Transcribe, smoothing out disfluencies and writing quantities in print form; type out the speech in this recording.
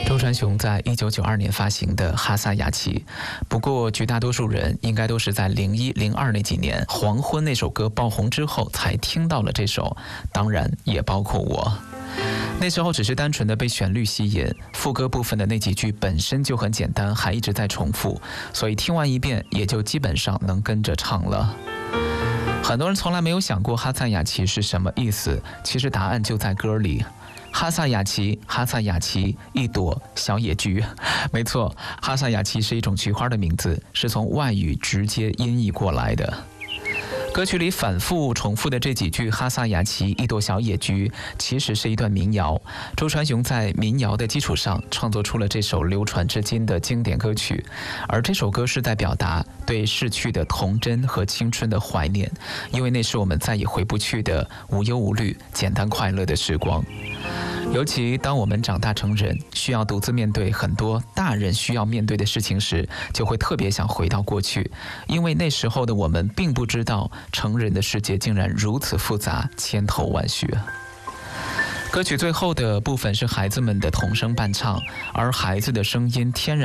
周传雄在1992年发行的《哈萨雅琪》，不过绝大多数人应该都是在01、02那几年《黄昏》那首歌爆红之后才听到了这首，当然也包括我。那时候只是单纯的被旋律吸引，副歌部分的那几句本身就很简单，还一直在重复，所以听完一遍也就基本上能跟着唱了。很多人从来没有想过哈萨雅琪是什么意思，其实答案就在歌里。哈萨雅琪，哈萨雅琪，一朵小野菊。没错，哈萨雅琪是一种菊花的名字，是从外语直接音译过来的。歌曲里反复重复的这几句哈萨雅琪，一朵小野菊，其实是一段民谣。周传雄在民谣的基础上创作出了这首流传至今的经典歌曲，而这首歌是在表达对逝去的童真和青春的怀念，因为那是我们再也回不去的无忧无虑、简单快乐的时光。尤其当我们长大成人，需要独自面对很多大人需要面对的事情时，就会特别想回到过去，因为那时候的我们并不知道成人的世界竟然如此复杂，千头万绪。歌曲最后的部分是孩子们的童声伴唱，而孩子的声音天然